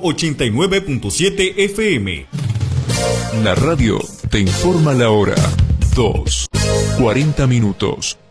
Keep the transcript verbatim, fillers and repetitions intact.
ochenta y nueve punto siete F M. La radio te informa la hora. dos, cuarenta minutos.